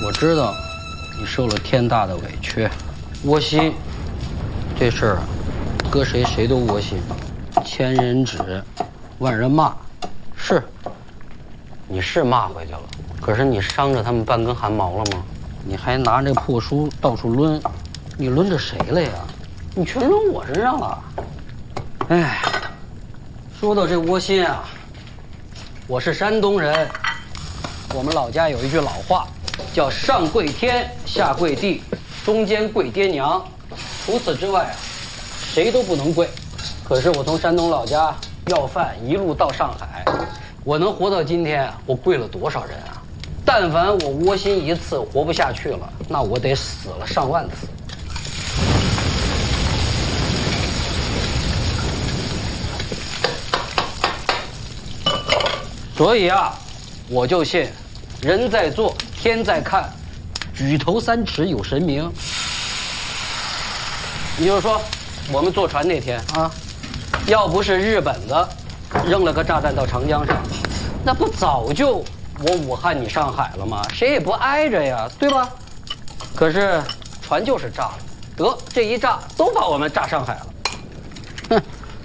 我知道你受了天大的委屈，窝心。这事儿，搁谁谁都窝心，千人指，万人骂。是，你是骂回去了，可是你伤着他们半根汗毛了吗？你还拿这破书到处抡，你抡着谁了呀？你全抡我身上了。哎，说到这窝心啊，我是山东人，我们老家有一句老话，叫上跪天，下跪地，中间跪爹娘。除此之外啊，谁都不能跪。可是我从山东老家要饭一路到上海，我能活到今天，我跪了多少人啊！但凡我窝心一次活不下去了，那我得死了上万次。所以啊，我就信人在做，天在看，举头三尺有神明。你就说，我们坐船那天啊，要不是日本的扔了个炸弹到长江上，那不早就我武汉你上海了吗？谁也不挨着呀，对吧？可是船就是炸了，得这一炸都把我们炸上海了。哼！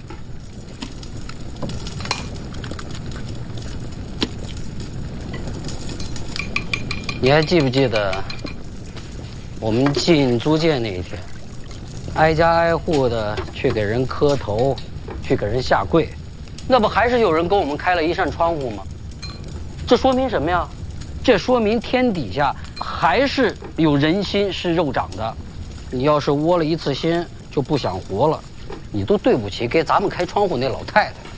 你还记不记得我们进租界那一天？挨家挨户的去给人磕头，去给人下跪，那不还是有人跟我们开了一扇窗户吗？这说明什么呀？这说明天底下还是有人心是肉长的。你要是窝了一次心就不想活了，你都对不起给咱们开窗户那老太太。